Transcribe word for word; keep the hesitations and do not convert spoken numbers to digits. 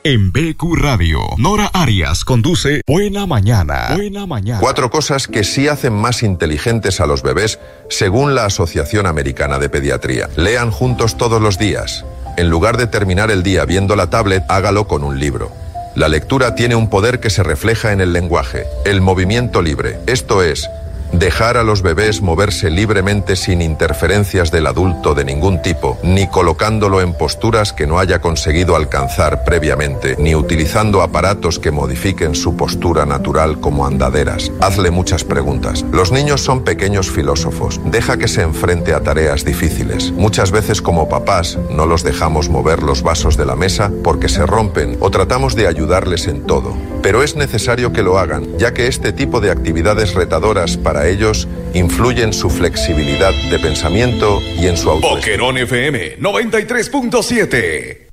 en B Q Radio. Nora Arias conduce Buena Mañana. Buena Mañana. Cuatro cosas que sí hacen más inteligentes a los bebés, según la Asociación Americana de Pediatría. Lean juntos todos los días. En lugar de terminar el día viendo la tablet, hágalo con un libro. La lectura tiene un poder que se refleja en el lenguaje, el movimiento libre. Esto es, dejar a los bebés moverse libremente sin interferencias del adulto de ningún tipo, ni colocándolo en posturas que no haya conseguido alcanzar previamente, ni utilizando aparatos que modifiquen su postura natural como andaderas. Hazle muchas preguntas. Los niños son pequeños filósofos. Deja que se enfrente a tareas difíciles. Muchas veces como papás no los dejamos mover los vasos de la mesa porque se rompen o tratamos de ayudarles en todo. Pero es necesario que lo hagan, ya que este tipo de actividades retadoras para ellos influye en su flexibilidad de pensamiento y en su autoestima. Boquerón F M noventa y tres punto siete.